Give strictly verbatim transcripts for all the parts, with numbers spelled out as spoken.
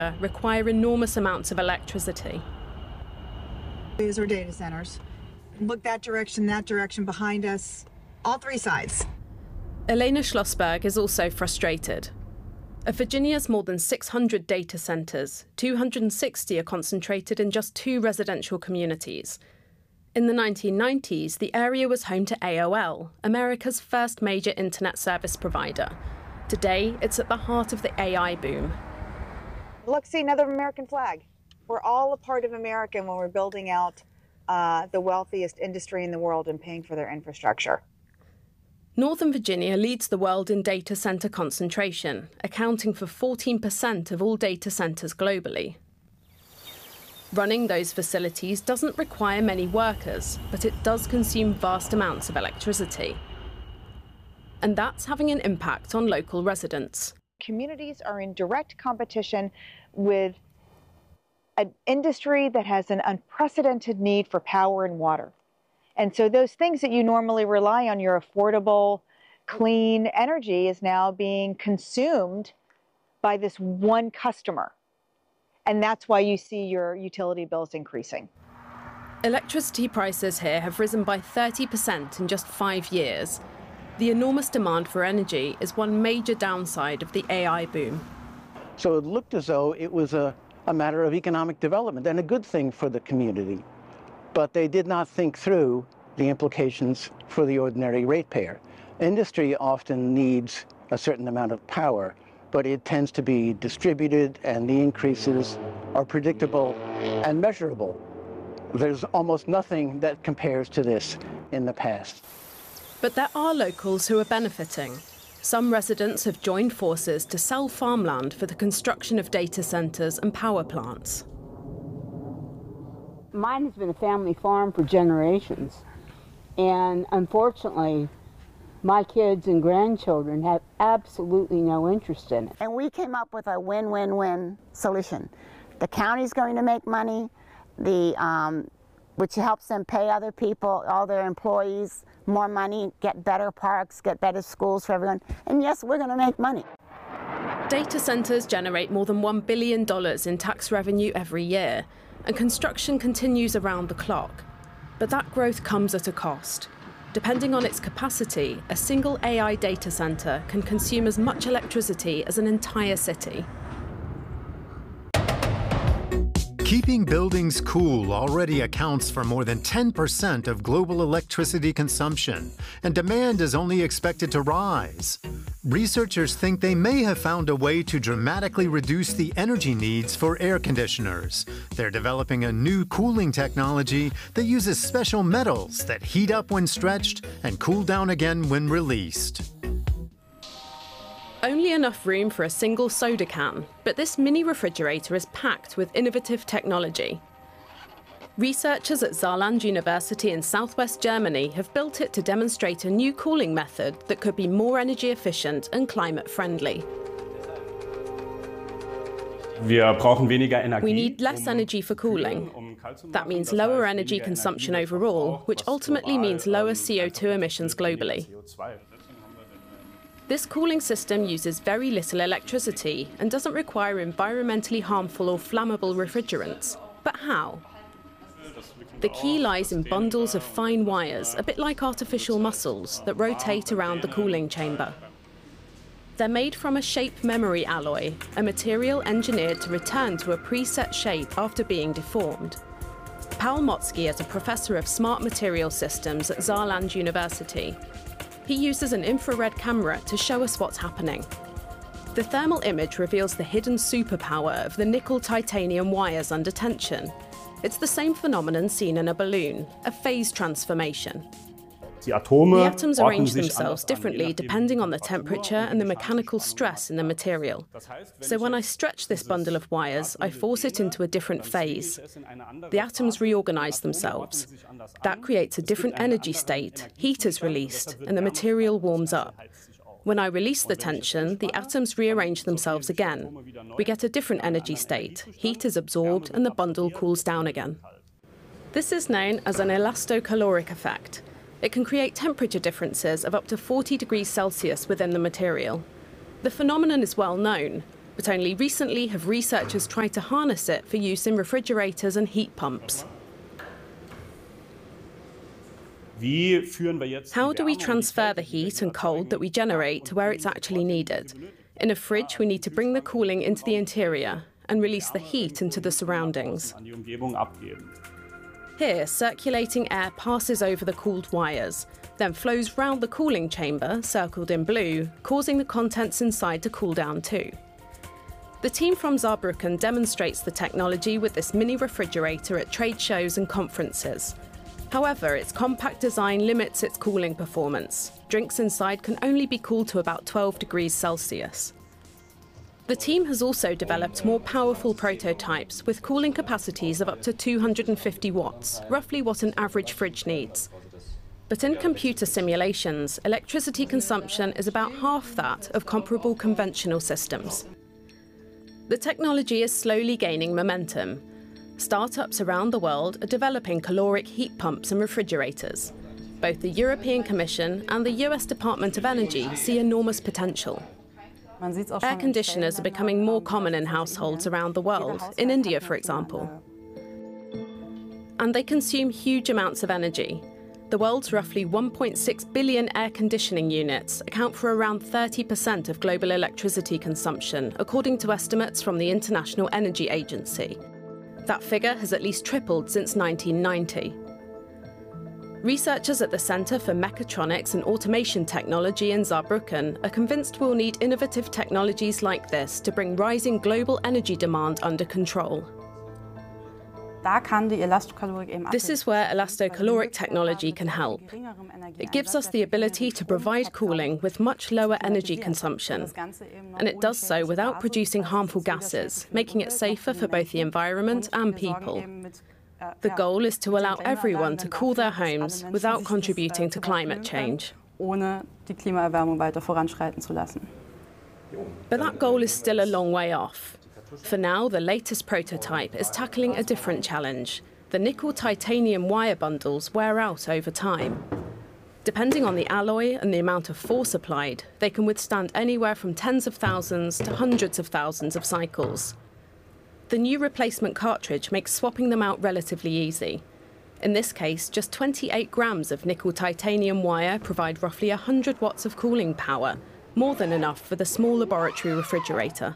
require enormous amounts of electricity. These are data centers. Look that direction, that direction, behind us, all three sides. Elena Schlossberg is also frustrated. Of Virginia's more than six hundred data centers, two hundred sixty are concentrated in just two residential communities. In the nineteen nineties, the area was home to A O L, America's first major internet service provider. Today, it's at the heart of the A I boom. Look, see, another American flag. We're all a part of America when we're building out uh, the wealthiest industry in the world and paying for their infrastructure. Northern Virginia leads the world in data center concentration, accounting for fourteen percent of all data centers globally. Running those facilities doesn't require many workers, but it does consume vast amounts of electricity. And that's having an impact on local residents. Communities are in direct competition with an industry that has an unprecedented need for power and water. And so those things that you normally rely on, your affordable, clean energy, is now being consumed by this one customer. And that's why you see your utility bills increasing. Electricity prices here have risen by thirty percent in just five years. The enormous demand for energy is one major downside of the A I boom. So it looked as though it was a, a matter of economic development and a good thing for the community. But they did not think through the implications for the ordinary ratepayer. Industry often needs a certain amount of power, but it tends to be distributed, and the increases are predictable and measurable. There's almost nothing that compares to this in the past. But there are locals who are benefiting. Some residents have joined forces to sell farmland for the construction of data centers and power plants. Mine has been a family farm for generations, and unfortunately, my kids and grandchildren have absolutely no interest in it. And we came up with a win-win-win solution. The county's going to make money, the, um, which helps them pay other people, all their employees, more money, get better parks, get better schools for everyone. And yes, we're going to make money. Data centers generate more than one billion dollars in tax revenue every year, and construction continues around the clock. But that growth comes at a cost. Depending on its capacity, a single A I data center can consume as much electricity as an entire city. Keeping buildings cool already accounts for more than ten percent of global electricity consumption, and demand is only expected to rise. Researchers think they may have found a way to dramatically reduce the energy needs for air conditioners. They're developing a new cooling technology that uses special metals that heat up when stretched and cool down again when released. Only enough room for a single soda can, but this mini refrigerator is packed with innovative technology. Researchers at Saarland University in southwest Germany have built it to demonstrate a new cooling method that could be more energy efficient and climate friendly. We need less energy for cooling. That means lower energy consumption overall, which ultimately means lower C O two emissions globally. This cooling system uses very little electricity and doesn't require environmentally harmful or flammable refrigerants. But how? The key lies in bundles of fine wires, a bit like artificial muscles, that rotate around the cooling chamber. They're made from a shape memory alloy, a material engineered to return to a preset shape after being deformed. Paul Motzky is a professor of smart material systems at Saarland University. He uses an infrared camera to show us what's happening. The thermal image reveals the hidden superpower of the nickel-titanium wires under tension. It's the same phenomenon seen in a balloon, a phase transformation. The atoms arrange themselves differently depending on the temperature and the mechanical stress in the material. So when I stretch this bundle of wires, I force it into a different phase. The atoms reorganize themselves. That creates a different energy state, heat is released, and the material warms up. When I release the tension, the atoms rearrange themselves again. We get a different energy state, heat is absorbed, and the bundle cools down again. This is known as an elastocaloric effect. It can create temperature differences of up to forty degrees Celsius within the material. The phenomenon is well known. but only recently have researchers tried to harness it for use in refrigerators and heat pumps. How do we transfer the heat and cold that we generate to where it's actually needed? In a fridge, we need to bring the cooling into the interior and release the heat into the surroundings. Here, circulating air passes over the cooled wires, then flows round the cooling chamber, circled in blue, causing the contents inside to cool down too. The team from Saarbrücken demonstrates the technology with this mini refrigerator at trade shows and conferences. However, its compact design limits its cooling performance. Drinks inside can only be cooled to about twelve degrees Celsius. The team has also developed more powerful prototypes with cooling capacities of up to two hundred fifty watts, roughly what an average fridge needs. But in computer simulations, electricity consumption is about half that of comparable conventional systems. The technology is slowly gaining momentum. Startups around the world are developing caloric heat pumps and refrigerators. Both the European Commission and the U S Department of Energy see enormous potential. Air conditioners are becoming more common in households around the world, in India, for example. And they consume huge amounts of energy. The world's roughly one point six billion air conditioning units account for around thirty percent of global electricity consumption, according to estimates from the International Energy Agency. That figure has at least tripled since nineteen ninety. Researchers at the Centre for Mechatronics and Automation Technology in Saarbrücken are convinced we'll need innovative technologies like this to bring rising global energy demand under control. This is where elastocaloric technology can help. It gives us the ability to provide cooling with much lower energy consumption, and it does so without producing harmful gases, making it safer for both the environment and people. The goal is to allow everyone to cool their homes without contributing to climate change. But that goal is still a long way off. For now, the latest prototype is tackling a different challenge. The nickel-titanium wire bundles wear out over time. Depending on the alloy and the amount of force applied, they can withstand anywhere from tens of thousands to hundreds of thousands of cycles. The new replacement cartridge makes swapping them out relatively easy. In this case, just twenty-eight grams of nickel-titanium wire provide roughly one hundred watts of cooling power, more than enough for the small laboratory refrigerator.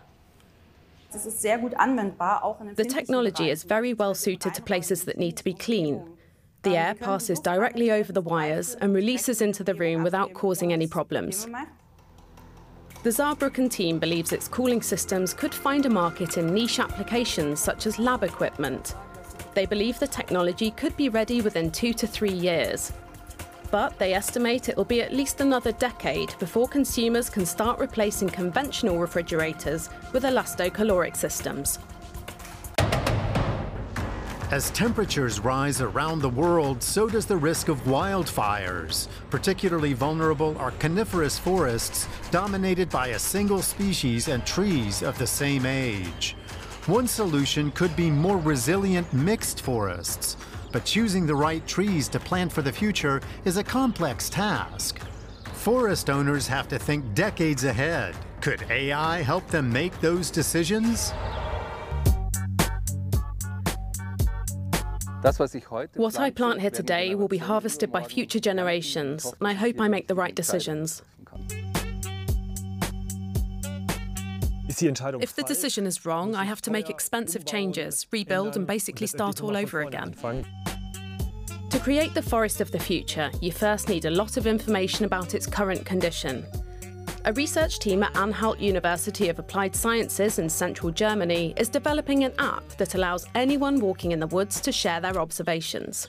The technology is very well suited to places that need to be clean. The air passes directly over the wires and releases into the room without causing any problems. The Saarbrücken team believes its cooling systems could find a market in niche applications such as lab equipment. They believe the technology could be ready within two to three years. But they estimate it will be at least another decade before consumers can start replacing conventional refrigerators with elastocaloric systems. As temperatures rise around the world, so does the risk of wildfires. Particularly vulnerable are coniferous forests dominated by a single species and trees of the same age. One solution could be more resilient mixed forests. But choosing the right trees to plant for the future is a complex task. Forest owners have to think decades ahead. Could A I help them make those decisions? What I plant here today will be harvested by future generations, and I hope I make the right decisions. If the decision is wrong, I have to make expensive changes, rebuild, and basically start all over again. To create the forest of the future, you first need a lot of information about its current condition. A research team at Anhalt University of Applied Sciences in central Germany is developing an app that allows anyone walking in the woods to share their observations.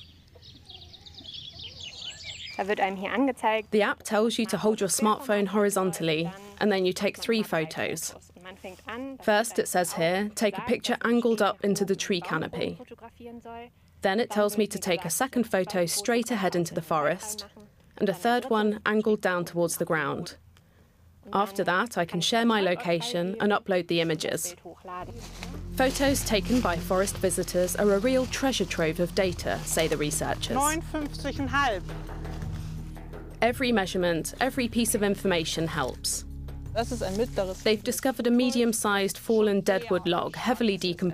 The app tells you to hold your smartphone horizontally, and then you take three photos. First, it says here, take a picture angled up into the tree canopy. Then it tells me to take a second photo straight ahead into the forest, and a third one angled down towards the ground. After that, I can share my location and upload the images. Photos taken by forest visitors are a real treasure trove of data, say the researchers. Every measurement, every piece of information helps. They've discovered a medium-sized fallen deadwood log, heavily decomposed.